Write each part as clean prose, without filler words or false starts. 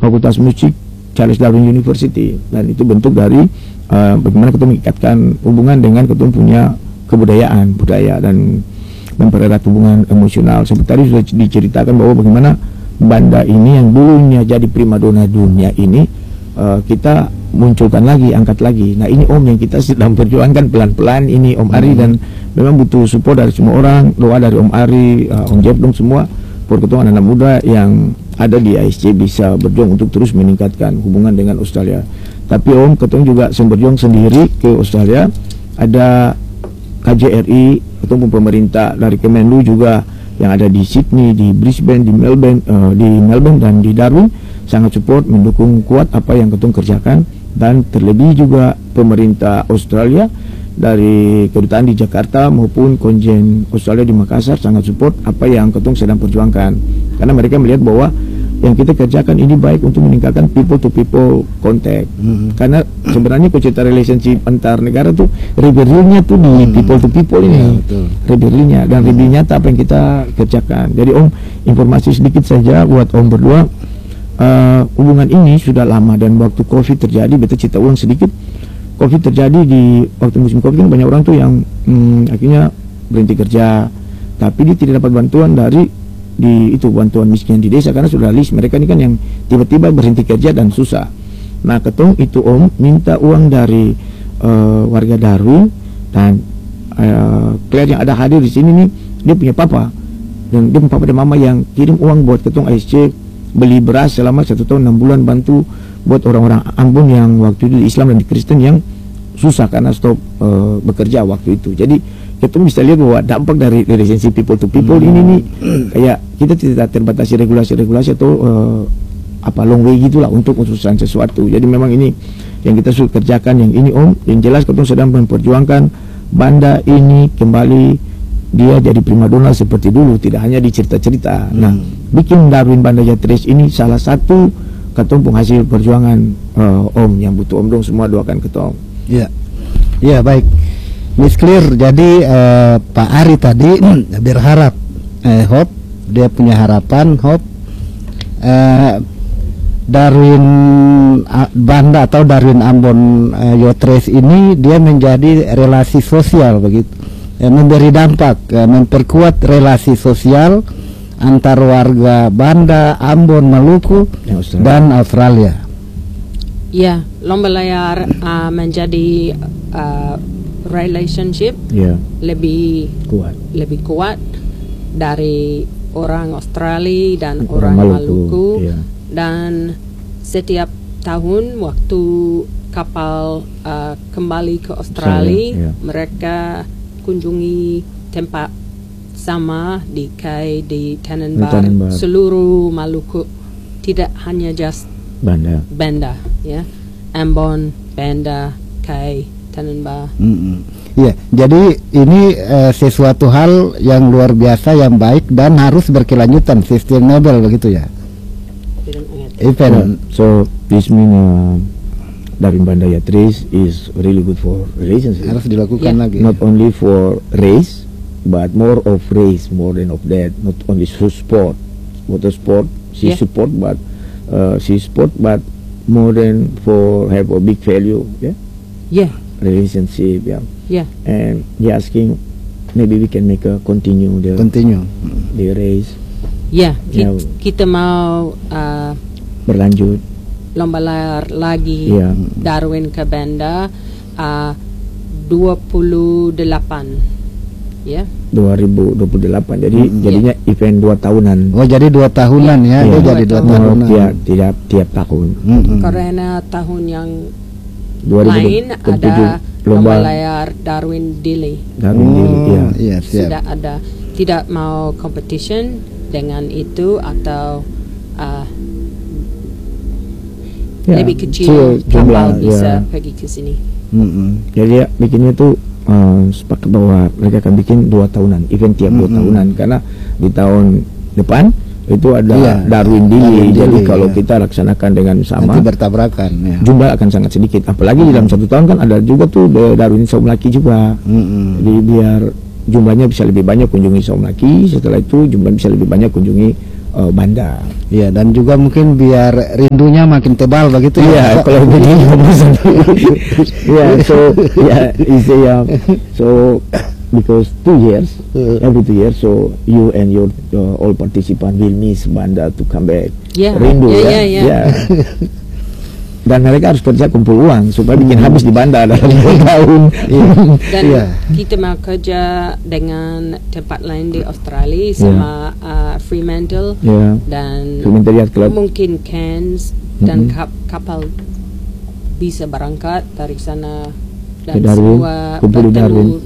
Fakultas Musik Charles Darwin University, dan itu bentuk dari bagaimana kita mengikatkan hubungan dengan kita punya kebudayaan, budaya, dan mempererat hubungan emosional. Seperti tadi sudah diceritakan bahwa bagaimana banda ini yang dulunya jadi primadona dunia ini kita munculkan lagi, angkat lagi. Nah, ini Om yang kita sedang perjuangkan pelan-pelan ini Om Ari, dan memang butuh support dari semua orang, doa dari Om Ari, Om Jeff dong semua, perketuan anak muda yang ada di ASC bisa berjuang untuk terus meningkatkan hubungan dengan Australia. Tapi Om, ketemu juga berjuang sendiri ke Australia. Ada KJRI, ketemu pemerintah dari Kemenlu juga yang ada di Sydney, di Brisbane, di Melbourne dan di Darwin sangat support, mendukung kuat apa yang ketemu kerjakan. Dan terlebih juga pemerintah Australia dari kedutaan di Jakarta maupun konjen Australia di Makassar sangat support apa yang ketemu sedang perjuangkan, karena mereka melihat bahwa yang kita kerjakan ini baik untuk meningkatkan people to people contact. Karena sebenarnya cerita relationship antar negara tuh realnya tuh di people to people ini, realnya dan real nyata apa yang kita kerjakan. Jadi Om, informasi sedikit saja buat Om berdua. Hubungan ini sudah lama, dan waktu COVID terjadi, beta cerita ulang sedikit. COVID terjadi di waktu musim COVID kan banyak orang tuh yang akhirnya berhenti kerja, tapi dia tidak dapat bantuan dari bantuan miskin di desa, karena sudah list mereka ini kan yang tiba-tiba berhenti kerja dan susah. Nah, ketong itu Om minta uang dari warga Darwin, dan Claire yang ada hadir di sini nih, dia punya papa, dan dia punya papa dan mama yang kirim uang buat ketong ASC beli beras selama 1 tahun 6 bulan, bantu buat orang-orang Ambon yang waktu itu di Islam dan di Kristen yang susah karena stop bekerja waktu itu. Jadi kita bisa lihat bahwa dampak dari relationship people to people ini nih, kayak kita tidak terbatasi regulasi-regulasi atau long way gitulah untuk urusan sesuatu. Jadi memang ini yang kita sudah kerjakan, yang ini Om, yang jelas kita sedang memperjuangkan banda ini kembali dia jadi primadona seperti dulu, tidak hanya di cerita-cerita. Nah, bikin Darwin Banda Yatres ini salah satu ketong penghasil perjuangan Om, yang butuh Om dong semua doakan ketong. Ya, ya baik, Miss Clear. Jadi Pak Ari tadi berharap, hope dia punya harapan, hope Darwin Banda atau Darwin Ambon Yatres ini dia menjadi relasi sosial begitu. Memberi dampak, memperkuat relasi sosial antar warga Banda, Ambon, Maluku dan Australia. Ya, lomba layar menjadi relationship lebih kuat dari orang Australia dan orang Maluku. Dan setiap tahun waktu kapal kembali ke Australia, mereka kunjungi tempat sama di Kai, di Tanenbar, seluruh Maluku, tidak hanya just Banda, ya, Ambon, Banda, Kai, Tanenbar. Ya, jadi ini sesuatu hal yang luar biasa, yang baik dan harus berkelanjutan, sustainable begitu ya. So this mean Darwin Banda Yatres is really good for relationship. Harus dilakukan lagi. Not only for race, but more of race, more than of that. Not only sport, water sport, support, but but more than for have a big value, relationship, And he asking, maybe we can make a continue the race. Kita mau berlanjut. Lomba layar lagi Darwin ke Banda 28 ya 2028, jadi jadinya event 2 tahunan. Oh, jadi 2 tahunan ya, dia jadi 2 tahunan tiap tahun. Karena tahun yang lain ada lomba layar Darwin Dili. Sudah ada, tidak mau competition dengan itu atau lebih kecil kapal bisa pergi ke sini. Jadi ya bikinnya tuh sepakat bahwa mereka akan bikin 2 tahunan, event tiap 2 tahunan, karena di tahun depan itu ada Darwin Dili. Jadi kalau kita laksanakan dengan sama, nanti bertabrakan jumlah akan sangat sedikit, apalagi dalam 1 tahun kan ada juga tuh Darwin Saumlaki juga. Jadi biar jumlahnya bisa lebih banyak kunjungi Saumlaki, setelah itu jumlah bisa lebih banyak kunjungi Banda. Iya, dan juga mungkin biar rindunya makin tebal begitu ya. Iya, kalau begini ya, so because 2 years, every 2 years, so you and your all participant will miss Banda to come back. Rindu ya. Dan mereka harus kerja kumpul uang supaya bikin habis di Banda dalam 2 tahun. Dan kita mau kerja dengan tempat lain di Australia sama Fremantle dan mungkin Cairns dan kapal bisa berangkat dari sana dan semua bertemu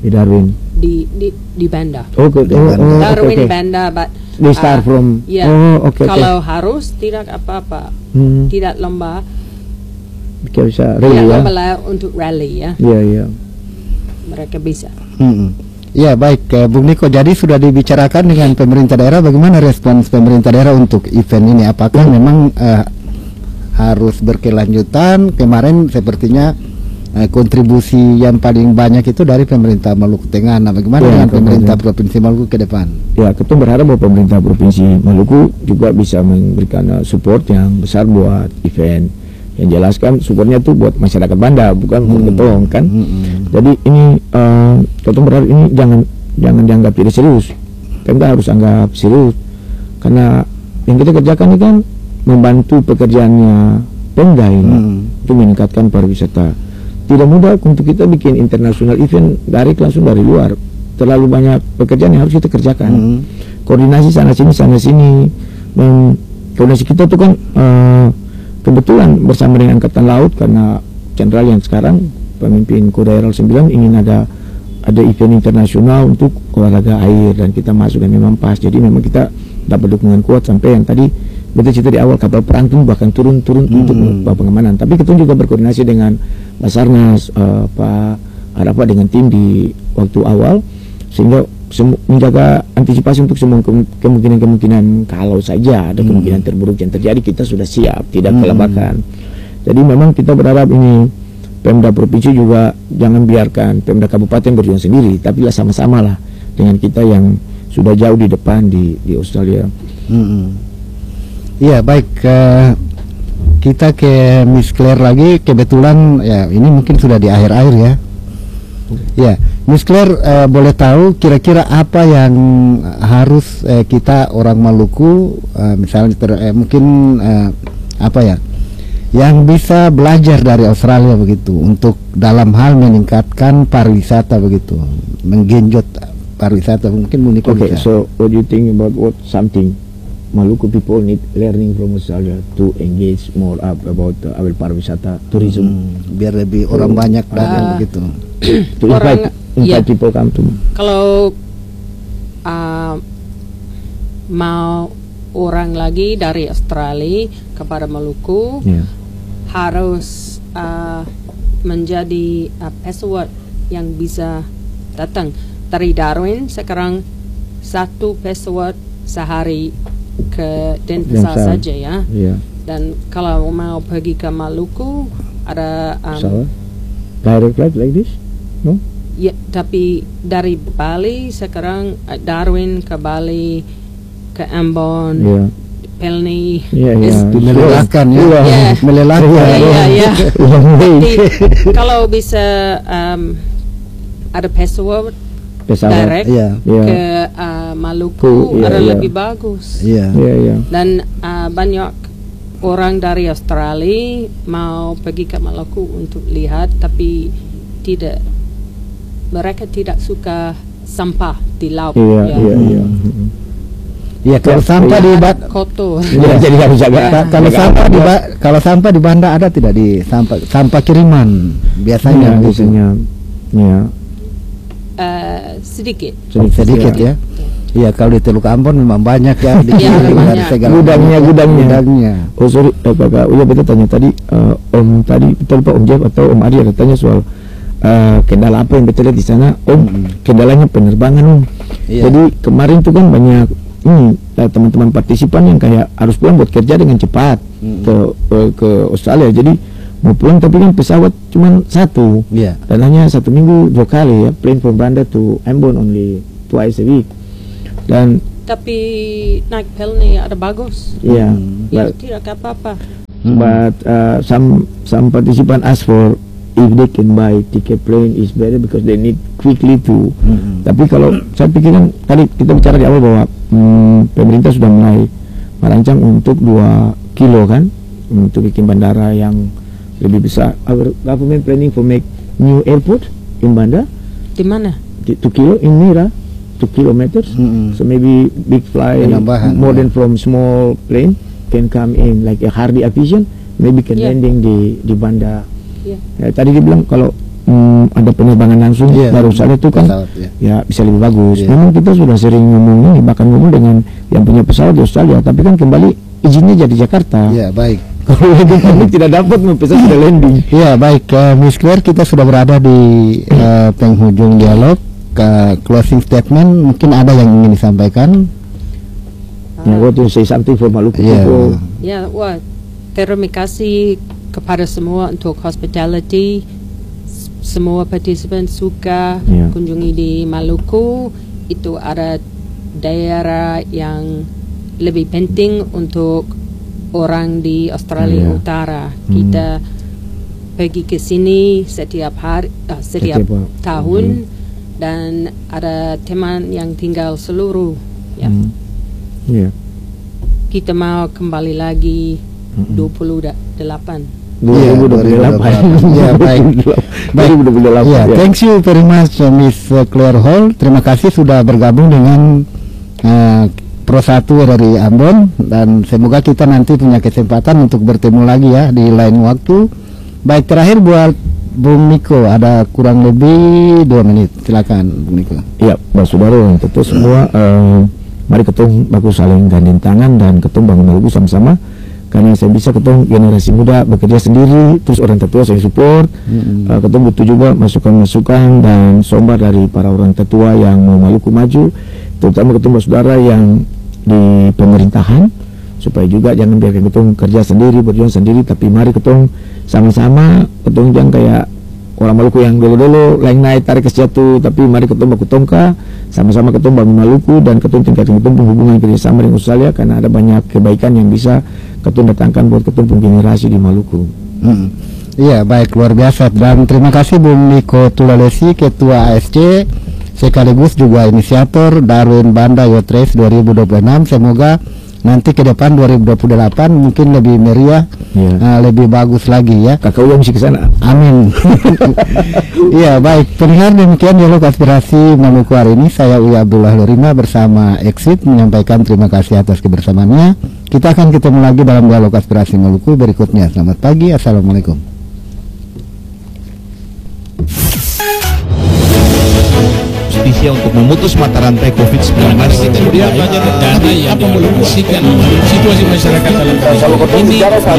di Banda. Darwin Banda, but they start from. Kalau harus tidak apa-apa, tidak lomba. Bisa rally ya. Lomba untuk rally ya. Iya. Mereka bisa. Ya baik, Bung Niko. Jadi sudah dibicarakan dengan pemerintah daerah. Bagaimana respons pemerintah daerah untuk event ini? Apakah memang harus berkelanjutan? Kemarin sepertinya kontribusi yang paling banyak itu dari pemerintah Maluku Tengah. Nah, bagaimana dengan pemerintah Provinsi Maluku ke depan? Ya, kita berharap bahwa pemerintah Provinsi Maluku juga bisa memberikan support yang besar buat event. Yang jelaskan supportnya tuh buat masyarakat Banda, bukan untuk ketong kan. Jadi ini ketong berharap ini jangan dianggap tidak serius. Kita harus anggap serius karena yang kita kerjakan ini kan membantu pekerjaannya Pemda ini untuk meningkatkan pariwisata. Tidak mudah untuk kita bikin international event langsung dari luar. Terlalu banyak pekerjaan yang harus kita kerjakan. Koordinasi sana sini. Koordinasi kita tuh kan kebetulan bersama dengan Angkatan Laut karena jenderal yang sekarang pemimpin Kodaeral 9 ingin ada event internasional untuk olahraga air dan kita masuk dan memang pas. Jadi memang kita dapat dukungan kuat sampai yang tadi betul cerita di awal kapal perang itu bahkan turun untuk pengamanan. Tapi kita juga berkoordinasi dengan Basarnas, Pak Arafa dengan tim di waktu awal sehingga menjaga antisipasi untuk semua kemungkinan kalau saja ada kemungkinan terburuk yang terjadi, kita sudah siap, tidak kelabakan. Jadi memang kita berharap ini Pemda Provinsi juga jangan biarkan Pemda Kabupaten berjuang sendiri, tapi lah sama-sama lah dengan kita yang sudah jauh di depan di Australia. Iya baik, kita ke Miss Claire lagi. Kebetulan ya ini mungkin sudah di akhir-akhir ya. Ya, Miss Claire, boleh tahu kira-kira apa yang harus kita orang Maluku misalnya mungkin apa ya yang bisa belajar dari Australia begitu untuk dalam hal meningkatkan pariwisata begitu, menggenjot pariwisata mungkin Muniko bisa. So what do you think about what something Maluku people need learning from Australia to engage more up about our pariwisata tourism biar lebih orang banyak datang begitu. To invite people come to. Kalau mau orang lagi dari Australia kepada Maluku harus menjadi pesawat yang bisa datang dari Darwin. Sekarang 1 pesawat sehari ke Denpasar saja ya. Dan kalau mau pergi ke Maluku ada direct flight like this? No? Ya, tapi dari Bali sekarang Darwin ke Bali ke Ambon, Pelni, melelahkan ya, melelahkan. Kalau bisa ada pesawat direct ke Maluku ada lebih bagus. Dan banyak orang dari Australia mau pergi ke Maluku untuk lihat, tapi mereka tidak suka sampah di laut. Iya, kalau sampah di kotor. Jadi harus jaga. Kalau sampah di Banda ada tidak di sampah kiriman biasanya? Sedikit ya. Iya, kalau di Teluk Ambon memang banyak ya. Gudangnya. Oh sorry, Kakak. Uya betul tanya tadi, Om tadi betul Pak Om Jeff atau Om Ari ada tanya soal kendala apa yang betul di sana. Kendalanya penerbangan Om. Jadi kemarin tuh kan banyak teman-teman partisipan yang kayak harus pulang buat kerja dengan cepat ke Australia. Jadi mau pulang tapi kan pesawat cuma 1 dan hanya 1 minggu 2 kali ya, plane from Banda to Ambon only twice a week. Dan Tapi naik pelni ada bagus. Yeah, Ya but, tidak apa-apa. but some participant ask for if they can buy ticket plane is better because they need quickly to. Tapi kalau saya pikir kan tadi kita bicara di awal bahwa pemerintah sudah mulai merancang untuk 2 kilo kan untuk bikin bandara yang lebih besar. Our government planning for make new airport in Banda. Di mana? 2 kilo in Mira, 2 kilometers. So maybe big fly Penambahan, more than from small plane can come in like a Hardy Aviation, maybe can landing di Banda. Ya, tadi dia bilang kalau ada penerbangan langsung baru saja itu kan pesawat, ya bisa lebih bagus. Memang kita sudah sering ngomong ini, bahkan ngomong dengan yang punya pesawat di Australia, tapi kan kembali izinnya jadi Jakarta. Ya, baik. Kalau kami tidak dapat pesawat sudah landing. Ya, baik. Miss Claire, kita sudah berada di penghujung dialog. Ke closing statement mungkin ada yang ingin disampaikan. Ya, what to say something for Maluku people. Ya, wah, terima kasih kepada semua untuk hospitality. Semua partisipan suka kunjungi di Maluku. Itu ada daerah yang lebih penting untuk orang di Australia Utara. Kita pergi ke sini setiap hari, setiap tahun. Dan ada teman yang tinggal seluruh kita mau kembali lagi 28 Ya, baik. Ya, thank you very much Miss Claire Hall. Terima kasih sudah bergabung dengan Pro 1 dari Ambon, dan semoga kita nanti punya kesempatan untuk bertemu lagi ya di lain waktu. Baik, terakhir buat Bung Niko, ada kurang lebih 2 menit, silakan Bung Niko. Ya, Mbak Saudara, tentu semua mari ketong bagus saling gandeng tangan dan ketong bangun Maluku sama-sama. Karena saya bisa ketong generasi muda bekerja sendiri, terus orang tertua saya support. Ketong butuh juga masukan-masukan dan sumber dari para orang tertua yang mau Maluku maju, terutama ketong Mbak Saudara yang di pemerintahan, supaya juga jangan biarkan ketong kerja sendiri, berjuang sendiri, tapi mari ketong sama-sama, ketong jangan kayak orang Maluku yang dulu-dulu lain naik tarik ke jatuh, tapi mari ketong baku tongka, sama-sama ketong bangun Maluku dan ketong tingkatkan ketong hubungan kerjasama dengan Australia, karena ada banyak kebaikan yang bisa ketong datangkan buat ketong generasi di Maluku. Iya, baik, luar biasa. Dan terima kasih Bung Niko Tulalesi, Ketua ASC sekaligus juga inisiator Darwin Banda Yacht Race 2026. Semoga nanti ke depan 2028 mungkin lebih meriah, lebih bagus lagi ya. Kakak yang mesti ke sana. Amin. Iya, baik. Pendengar, demikian dialog aspirasi Maluku hari ini. Saya Uya Abdullah Lurima bersama Exit menyampaikan terima kasih atas kebersamaannya. Kita akan ketemu lagi dalam dialog aspirasi Maluku berikutnya. Selamat pagi. Assalamualaikum. Justisia untuk memutus mata rantai COVID-19. Kemudian banyak dana yang dialokasikan situasi masyarakat dalam kondisi ini